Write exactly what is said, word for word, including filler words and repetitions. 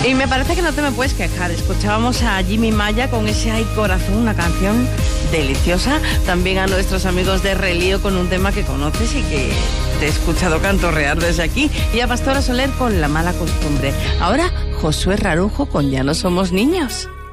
Y me parece que no te me puedes quejar. Escuchábamos a Jimmy Maya con ese Ay Corazón, una canción deliciosa. También a nuestros amigos de Relío con un tema que conoces y que te he escuchado cantorrear desde aquí. Y a Pastora Soler con La Mala Costumbre. Ahora, Josué Rarujo con Ya no somos niños.